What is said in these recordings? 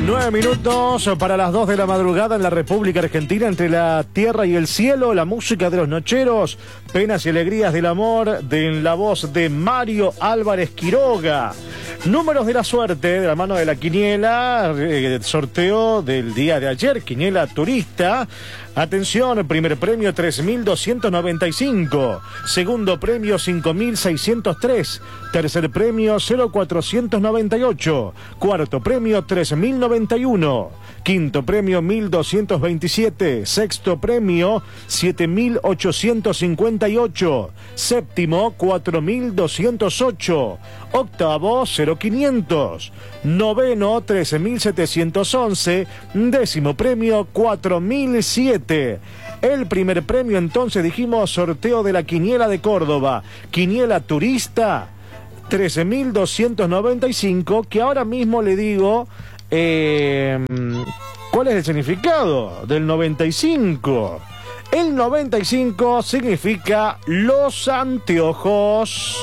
9 minutos para las 2 de la madrugada en la República Argentina, entre la tierra y el cielo, la música de los nocheros, penas y alegrías del amor, en la voz de Mario Álvarez Quiroga. Números de la suerte, de la mano de la quiniela, sorteo del día de ayer, quiniela turista. Atención, primer premio 3.295, segundo premio 5.603, tercer premio 0.498, cuarto premio 3.091, quinto premio 1.227, sexto premio 7.858, séptimo 4.208, octavo 0.500, noveno 13.711, décimo premio 4.007. El primer premio, entonces, dijimos, sorteo de la quiniela de Córdoba, quiniela turista 13.295, que ahora mismo le digo cuál es el significado del 95. El 95 significa los anteojos.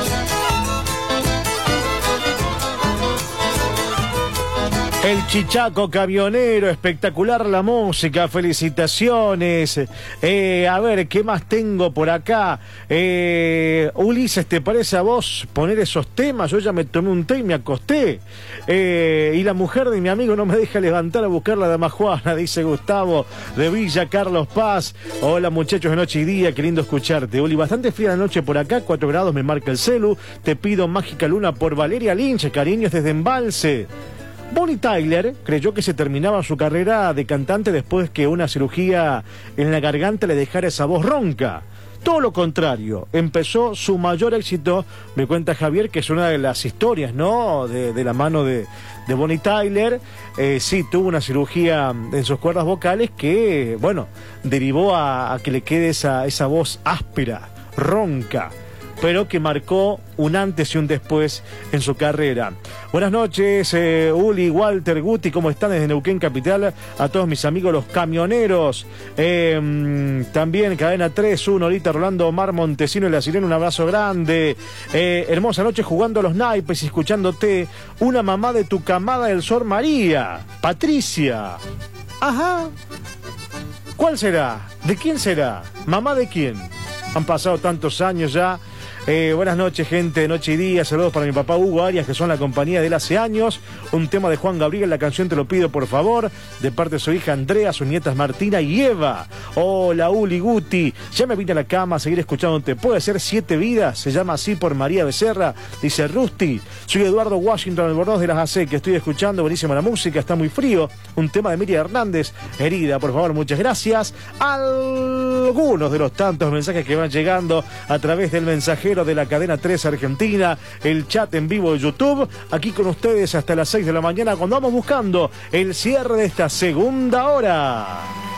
El Chichaco Camionero, espectacular la música, felicitaciones. A ver, ¿qué más tengo por acá? Ulises, ¿te parece a vos poner esos temas? Yo ya me tomé un té y me acosté. Y la mujer de mi amigo no me deja levantar a buscar la dama Juana, dice Gustavo de Villa Carlos Paz. Hola muchachos de noche y día, qué lindo escucharte. Uli, bastante fría la noche por acá, 4 grados me marca el celu. Te pido Mágica Luna por Valeria Lynch, cariños desde Embalse. Bonnie Tyler creyó que se terminaba su carrera de cantante después que una cirugía en la garganta le dejara esa voz ronca. Todo lo contrario, empezó su mayor éxito, me cuenta Javier, que es una de las historias, ¿no?, de la mano de Bonnie Tyler. Sí, tuvo una cirugía en sus cuerdas vocales que, bueno, derivó a que le quede esa voz áspera, ronca, pero que marcó un antes y un después en su carrera. Buenas noches, Uli, Walter, Guti, ¿cómo están desde Neuquén Capital? A todos mis amigos los camioneros. También Cadena 3-1, ahorita Rolando Omar Montesino y La Sirena, un abrazo grande. Hermosa noche jugando a los naipes y escuchándote. Una mamá de tu camada del Sor María, Patricia. Ajá. ¿Cuál será? ¿De quién será? ¿Mamá de quién? Han pasado tantos años ya. Buenas noches, gente de Noche y Día. Saludos para mi papá Hugo Arias, que son la compañía de él hace años. Un tema de Juan Gabriel, la canción Te lo pido por favor, de parte de su hija Andrea, sus nietas Martina y Eva. Hola, Uli, Guti, ya me vine a la cama a seguir escuchándote. Puede ser 7 vidas, se llama así por María Becerra, dice Rusty. Soy Eduardo Washington, el Bordeaux de las AC, que estoy escuchando, buenísima la música, está muy frío. Un tema de Miriam Hernández, Herida, por favor, muchas gracias. Algunos de los tantos mensajes que van llegando a través del mensajero de la cadena 3 Argentina, el chat en vivo de YouTube, aquí con ustedes hasta las 6 de la mañana, cuando vamos buscando el cierre de esta segunda hora.